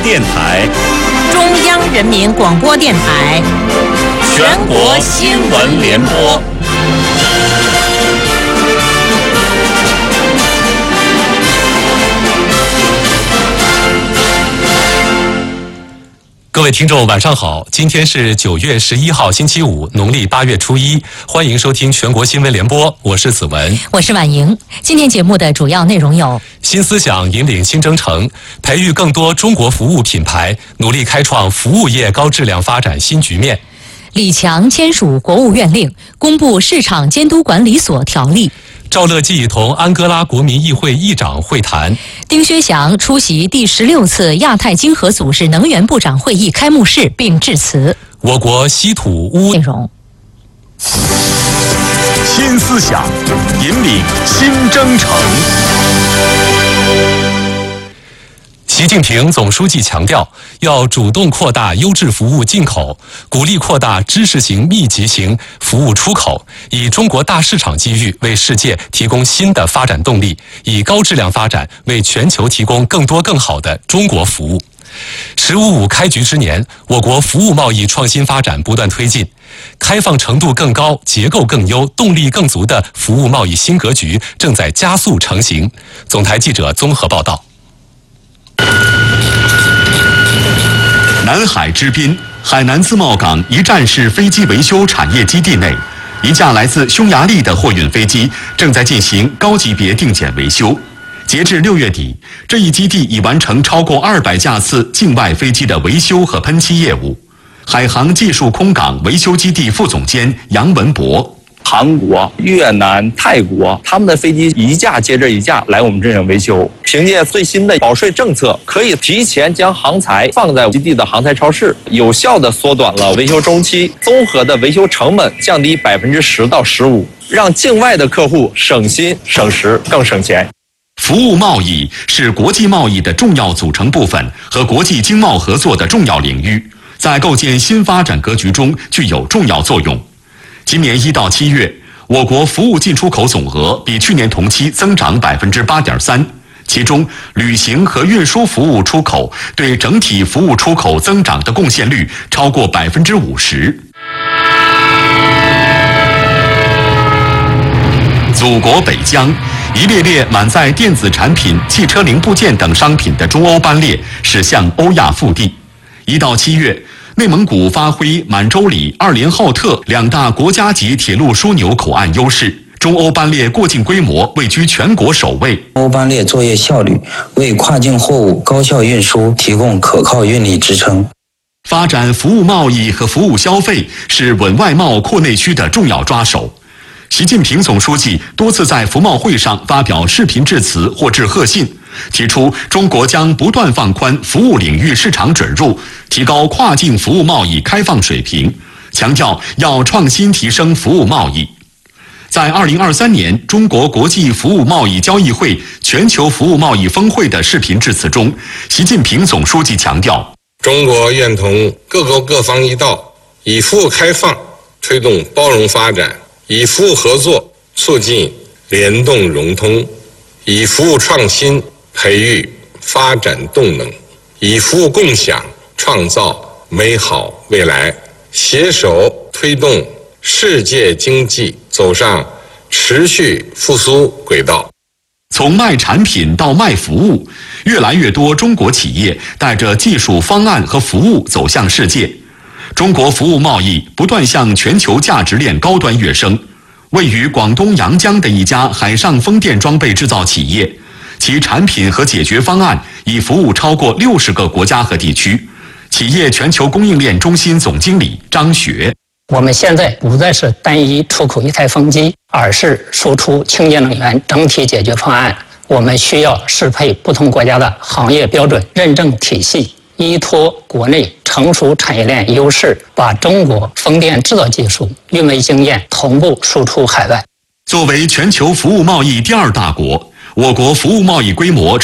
电台、 中央人民广播电台、 全国新闻联播。各位听众晚上好，今天是9月11号星期五，农历8月初1，欢迎收听全国新闻联播，我是子文， 我是婉莹。今天节目的主要内容有： 新思想引领新征程，培育更多中国服务品牌，努力开创服务业高质量发展新局面； 李强签署国务院令，公布市场监督管理所条例； 赵乐际同安哥拉国民议会议长会谈； 丁薛祥出席第16次亚太经合组织能源部长会议开幕式并致辞。 我国稀土污内容。 新思想引领新征程。习近平总书记强调，要主动扩大优质服务进口，鼓励扩大知识型、密集型服务出口，以中国大市场机遇为世界提供新的发展动力，以高质量发展为全球提供更多更好的中国服务。“15+5”开局之年，我国服务贸易创新发展不断推进，开放程度更高、结构更优、动力更足的服务贸易新格局正在加速成型。总台记者综合报道。南海之滨，海南自贸港一站式飞机维修产业基地内，一架来自匈牙利的货运飞机正在进行高级别定检维修。截至6月底，这一基地已完成超过200架次境外飞机的维修和喷漆业务。海航技术空港维修基地副总监杨文博： 韩国、越南、泰国，他们的飞机一架接着一架来我们这边维修。凭借最新的保税政策，可以提前将航材放在基地的航材超市，有效地缩短了维修周期，综合的维修成本降低10%到15%，让境外的客户省心省时更省钱。 服务贸易是国际贸易的重要组成部分和国际经贸合作的重要领域，在构建新发展格局中具有重要作用。今年1到7月，我国服务进出口总额比去年同期增长8.3%，其中旅行和运输服务出口对整体服务出口增长的贡献率超过50%。祖国北疆，一列列满载电子产品、汽车零部件等商品的中欧班列驶向欧亚腹地。1到7月，内蒙古发挥满洲里、2连浩特2大国家级铁路枢纽口岸优势，中欧班列过境规模位居全国首位。 欧班列作业效率为跨境货物高效运输提供可靠运力支撑。 发展服务贸易和服务消费是稳外贸扩内需的重要抓手。习近平总书记多次在服贸会上发表视频致辞或致贺信，提出中国将不断放宽服务领域市场准入，提高跨境服务贸易开放水平，强调要创新提升服务贸易。在2023年中国国际服务贸易交易会全球服务贸易峰会的视频致辞中，习近平总书记强调， 中国愿同各国各方一道，以服务开放推动包容发展，以服务合作促进联动融通，以服务创新培育发展动能，以服务共享创造美好未来，携手推动世界经济走上持续复苏轨道。 从卖产品到卖服务，越来越多中国企业带着技术方案和服务走向世界。中国服务贸易不断向全球价值链高端跃升。位于广东阳江的一家海上风电装备制造企业，其产品和解决方案已服务超过60个国家和地区。企业全球供应链中心总经理张雪： 我们现在不再是单一出口一台风机，而是输出清洁能源整体解决方案。我们需要适配不同国家的行业标准认证体系，依托国内成熟产业链优势，把中国风电制造技术、运维经验同步输出海外。 作为全球服务贸易第2大国，我国服务贸易规模